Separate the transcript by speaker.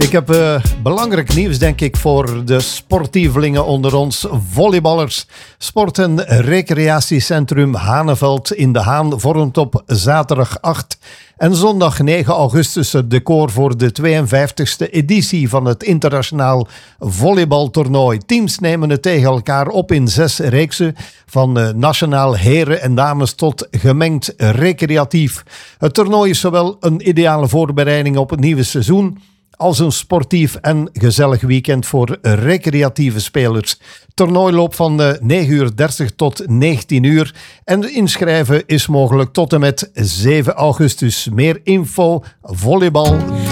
Speaker 1: Ik heb belangrijk nieuws, denk ik, voor de sportievelingen onder ons, volleyballers. Sport- en recreatiecentrum Haneveld in De Haan vormt op zaterdag 8 en zondag 9 augustus het decor voor de 52e editie van het internationaal volleybaltoernooi. Teams nemen het tegen elkaar op in 6 reeksen, van nationaal heren en dames tot gemengd recreatief. Het toernooi is zowel een ideale voorbereiding op het nieuwe seizoen als een sportief en gezellig weekend voor recreatieve spelers. Het toernooi loopt van 9:30 tot 19 uur en inschrijven is mogelijk tot en met 7 augustus. Meer info, volleybal.